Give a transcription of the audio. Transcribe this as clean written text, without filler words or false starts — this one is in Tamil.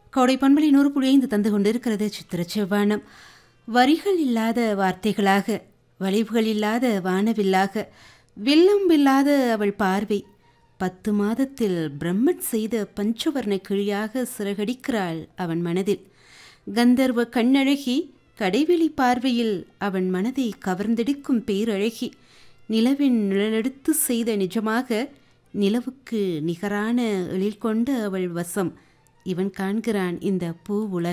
கோடை பண்பலை 100.5 தந்து கொண்டிருக்கிறது சித்திர செவ்வானம். வரிகள் இல்லாத வார்த்தைகளாக, வளைவுகள் இல்லாத வானவில்லாக, வில்லும் இல்லாத அவள் பார்வை 10 மாதத்தில் பிரம்மன் செய்த பஞ்சவர்ண கிழியாக சிறகடிக்கிறாள் அவன் மனதில். கந்தர்வ கண்ணழகி, கடைவெளி பார்வையில் அவன் மனதை கவர்ந்தெடுக்கும் பேரழகி. நிலவின் நிழலெடுத்து செய்த நிஜமாக, நிலவுக்கு நிகரான எழில் கொண்ட அவள் வசம். இவன் காண்கிறான் இந்த பூ உலகம்.